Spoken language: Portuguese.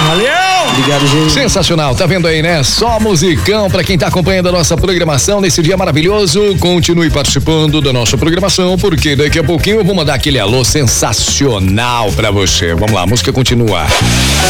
Valeu! Obrigado, gente. Sensacional, tá vendo aí, né? Só musicão pra quem tá acompanhando a nossa programação nesse dia maravilhoso. Continue participando da nossa programação, porque daqui a pouquinho eu vou mandar aquele alô sensacional pra você. Vamos lá, a música continua.